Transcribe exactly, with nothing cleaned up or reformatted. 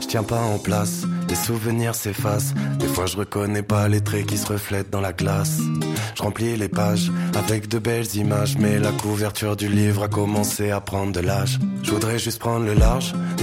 Je tiens pas en place, les souvenirs s'effacent. Des fois je reconnais pas les traits qui se reflètent dans la glace. Je remplis les pages avec de belles images, mais la couverture du livre a commencé à prendre de l'âge. Je voudrais juste prendre le large